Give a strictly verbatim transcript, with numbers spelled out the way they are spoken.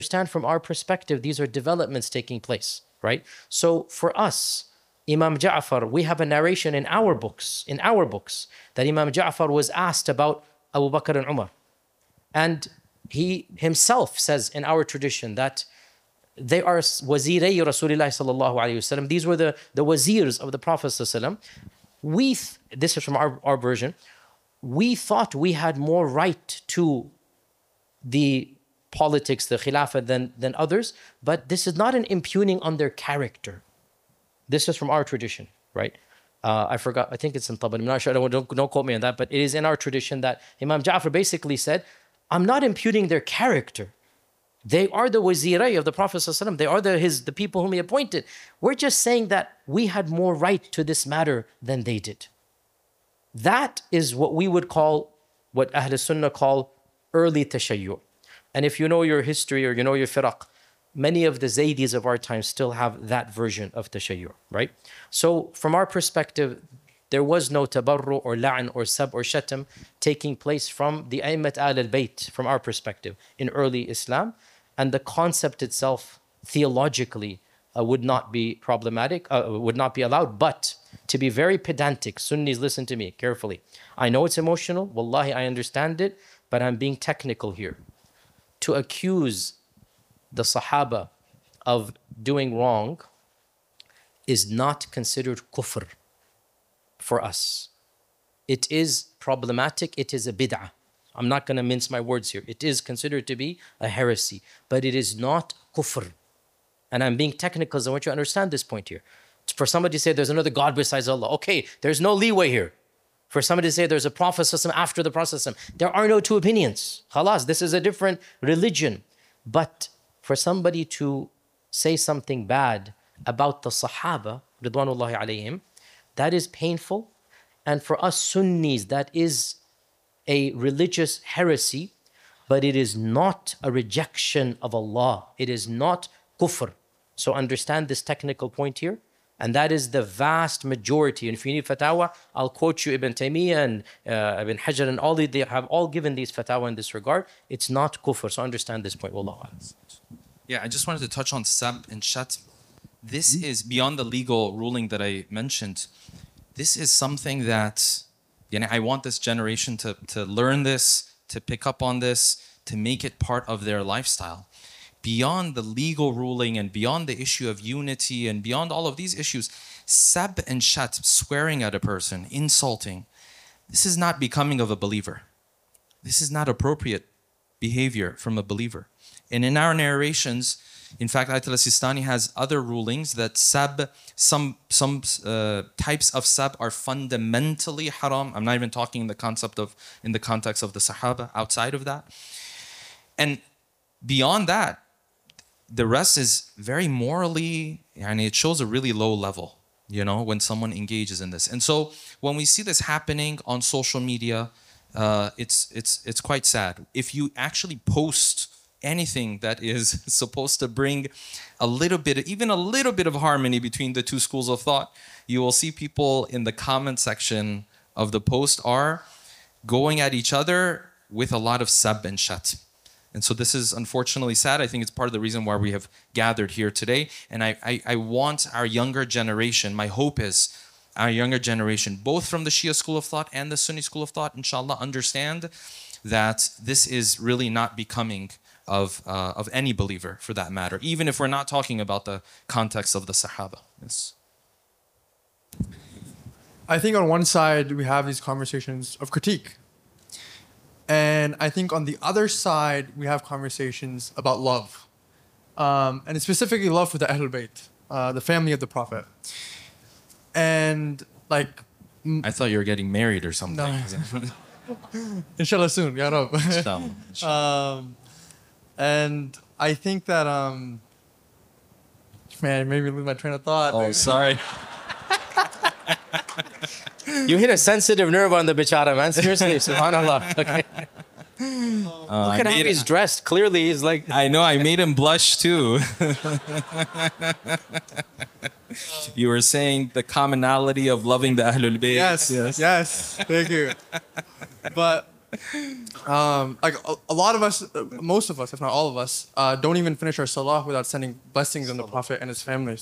understand from our perspective, these are developments taking place, right? So for us, Imam Ja'far, we have a narration in our books, in our books, that Imam Ja'far was asked about Abu Bakr and Umar. And he himself says in our tradition that they are waziray Rasulullah sallallahu alayhi wasallam. These were the, the wazirs of the Prophet sallallahu. We, th- this is from our, our version, we thought we had more right to the politics, the khilafah than, than others, but this is not an impugning on their character. This is from our tradition, right? Uh, I forgot, I think it's in Tabari, I'm not sure, don't, don't quote me on that, but it is in our tradition that Imam Ja'far basically said, I'm not imputing their character. They are the wazirai of the Prophet ﷺ. They are the, his, the people whom he appointed. We're just saying that we had more right to this matter than they did. That is what we would call, what Ahl Sunnah call early tashayyu'. And if you know your history or you know your firaq, many of the Zaydis of our time still have that version of tashayyu', right? So from our perspective, there was no tabarru or la'an or sab or shatam taking place from the A'immat Ahl al-Bayt, from our perspective, in early Islam. And the concept itself, theologically, uh, would not be problematic, uh, would not be allowed. But to be very pedantic, Sunnis, listen to me carefully. I know it's emotional, wallahi, I understand it, but I'm being technical here. To accuse the Sahaba of doing wrong is not considered kufr for us. It is problematic, it is a bid'ah. I'm not going to mince my words here. It is considered to be a heresy, but it is not kufr. And I'm being technical because I want you to understand this point here. For somebody to say there's another God besides Allah, okay, there's no leeway here. For somebody to say there's a Prophet after the Prophet, there are no two opinions. Khalas, this is a different religion. But for somebody to say something bad about the Sahaba, Ridwanullahi alayhim, that is painful. And for us Sunnis, that is a religious heresy, but it is not a rejection of Allah. It is not kufr. So understand this technical point here. And that is the vast majority. And if you need fatwa, I'll quote you Ibn Taymiyyah and uh, Ibn Hajar and all, they have all given these fatwa in this regard. It's not kufr. So understand this point. Wallahu a'lam. Yeah, I just wanted to touch on sab and shat. This is beyond the legal ruling that I mentioned. This is something that, you know, I want this generation to, to learn this, to pick up on this, to make it part of their lifestyle. Beyond the legal ruling and beyond the issue of unity and beyond all of these issues, sab and shat, swearing at a person, insulting, this is not becoming of a believer. This is not appropriate behavior from a believer. And in our narrations, in fact, Ayatollah Sistani has other rulings that sab, some, some uh, types of sab are fundamentally haram. I'm not even talking in the concept of, in the context of the Sahaba, outside of that. And beyond that, the rest is very morally, and it shows a really low level, you know, when someone engages in this. And so when we see this happening on social media, uh, it's, it's, it's quite sad. If you actually post anything that is supposed to bring a little bit, even a little bit of harmony between the two schools of thought, you will see people in the comment section of the post are going at each other with a lot of sab and shat. And so this is unfortunately sad. I think it's part of the reason why we have gathered here today. And I, I, I want our younger generation, my hope is our younger generation, both from the Shia school of thought and the Sunni school of thought, inshallah, understand that this is really not becoming of, uh, of any believer for that matter, even if we're not talking about the context of the Sahaba. Yes. I think on one side, we have these conversations of critique. And I think on the other side, we have conversations about love. Um, and specifically love for the Ahlul Bayt, uh, the family of the Prophet. And like... I thought you were getting married or something. No. Inshallah soon, ya Rab. um, and I think that... Um, man, maybe lose my train of thought. Oh, sorry. You hit a sensitive nerve on the bichara, man. Seriously, subhanAllah. Okay. Uh, Look at how he's dressed. Clearly, he's like... I know, I made him blush too. You were saying the commonality of loving the Ahlul Bayt. Yes, yes, yes. Thank you. But Um, like a, a lot of us, uh, most of us, if not all of us, uh, don't even finish our salah without sending blessings on the Prophet and his family.